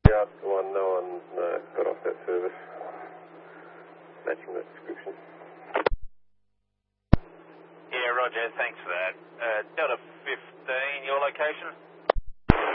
Yeah, that's the one. No one got off that service. Matching that description. Yeah, roger. Thanks for that. Delta 15, your location?